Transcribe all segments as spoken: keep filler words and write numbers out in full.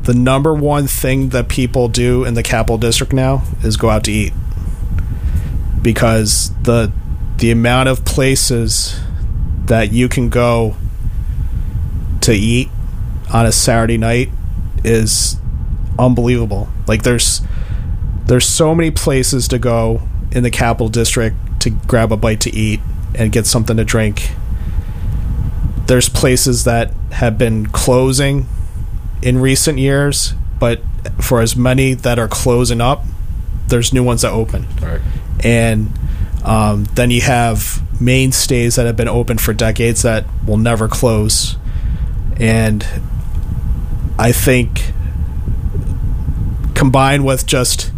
the number one thing that people do in the Capital District now is go out to eat, because the the amount of places that you can go to eat on a Saturday night is unbelievable. Like there's there's so many places to go in the Capital District to grab a bite to eat and get something to drink. There's places that have been closing in recent years, but for as many that are closing up, there's new ones that open. Right. And um, then you have mainstays that have been open for decades that will never close. And I think combined with just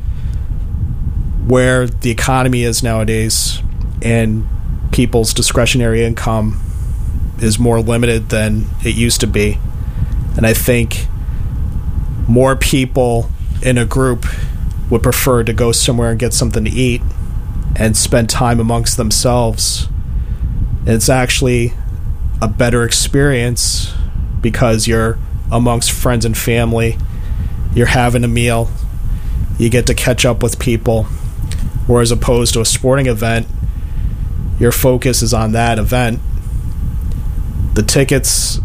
where the economy is nowadays and people's discretionary income is more limited than it used to be. And I think more people in a group would prefer to go somewhere and get something to eat and spend time amongst themselves. It's actually a better experience because you're amongst friends and family. You're having a meal. You get to catch up with people. Whereas opposed to a sporting event, your focus is on that event. The tickets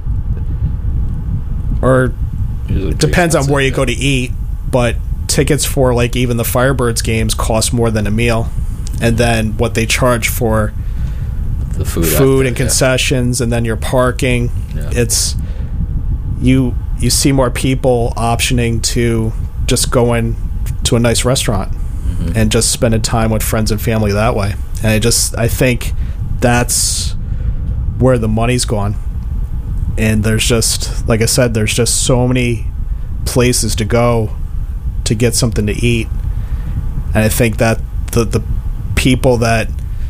are... It depends on where you go to eat, but tickets for like even the Firebirds games cost more than a meal. And then what they charge for the food, food after, and concessions, yeah. And then your parking, yeah. it's you you see more people optioning to just go in to a nice restaurant mm-hmm. and just spending time with friends and family that way. And I just I think that's where the money's gone. And there's just, like I said, there's just so many places to go to get something to eat. And I think that the the people that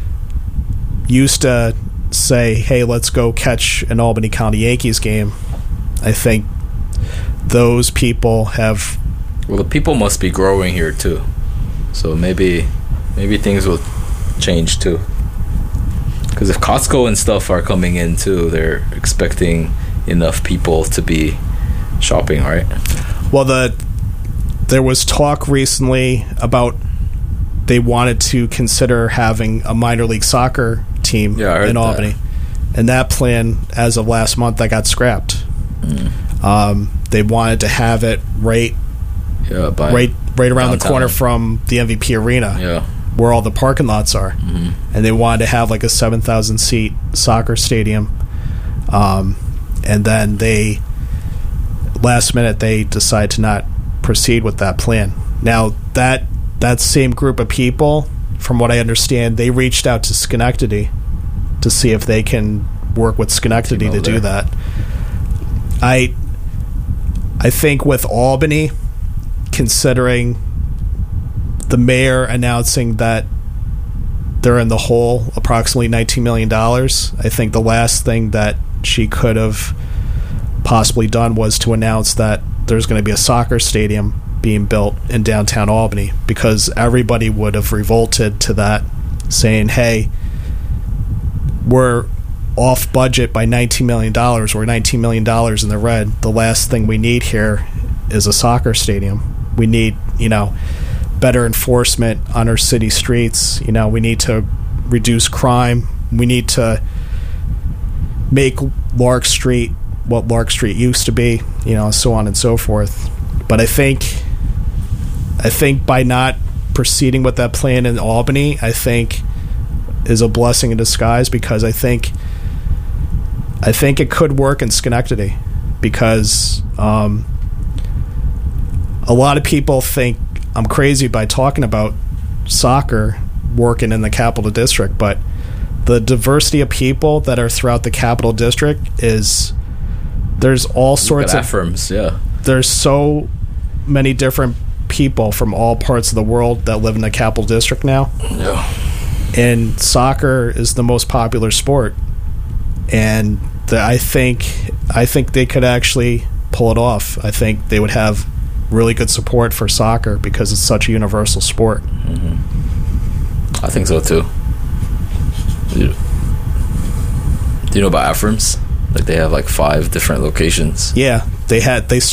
used to say, hey, let's go catch an Albany County Yankees game, I think those people have... Well, the people must be growing here, too. So maybe maybe things will change, too. Because if Costco and stuff are coming in too, they're expecting enough people to be shopping, right? Well, the there was talk recently about they wanted to consider having a minor league soccer team yeah, in Albany. That. And that plan, as of last month, that got scrapped. Mm. Um, they wanted to have it right, yeah, by right, right around downtown. the corner from the M V P Arena. Yeah. Where all the parking lots are. Mm-hmm. And they wanted to have like a seven thousand seat soccer stadium. Um, and then they, last minute, they decide to not proceed with that plan. Now, that that same group of people, from what I understand, they reached out to Schenectady to see if they can work with Schenectady to do that. I, I think with Albany, considering the mayor announcing that they're in the hole approximately nineteen million dollars, I think the last thing that she could have possibly done was to announce that there's going to be a soccer stadium being built in downtown Albany, because everybody would have revolted to that, saying, hey, we're off budget by nineteen million dollars. We're nineteen million dollars in the red. The last thing we need here is a soccer stadium. We need, you know... better enforcement on our city streets. You know, we need to reduce crime. We need to make Lark Street what Lark Street used to be, you know, so on and so forth. But I think I think by not proceeding with that plan in Albany, I think is a blessing in disguise, because I think I think it could work in Schenectady, because um, a lot of people think I'm crazy by talking about soccer working in the Capital District, but the diversity of people that are throughout the Capital District is there's all sorts of firms, yeah. There's so many different people from all parts of the world that live in the Capital District now. Yeah. And soccer is the most popular sport. And the, I think I think they could actually pull it off. I think they would have really good support for soccer because it's such a universal sport. Mm-hmm. I think so too. Do you, do you know about Aframs? Like they have like five different locations. Yeah, they had they